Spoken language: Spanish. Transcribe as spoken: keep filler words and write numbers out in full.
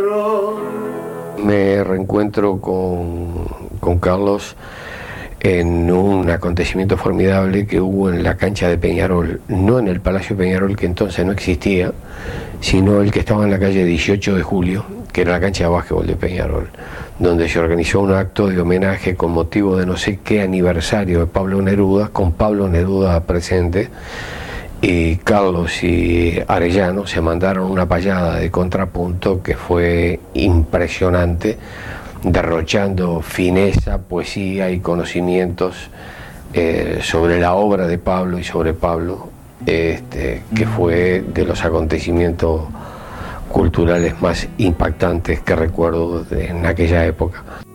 Me reencuentro con, con Carlos en un acontecimiento formidable que hubo en la cancha de Peñarol, no en el Palacio Peñarol, que entonces no existía, sino el que estaba en la calle dieciocho de julio, que era la cancha de básquetbol de Peñarol, donde se organizó un acto de homenaje con motivo de no sé qué aniversario de Pablo Neruda, con Pablo Neruda presente, y Carlos y Arellano se mandaron una payada de contrapunto que fue impresionante, derrochando fineza, poesía y conocimientos eh, sobre la obra de Pablo y sobre Pablo, este, que fue de los acontecimientos culturales más impactantes que recuerdo de, en aquella época.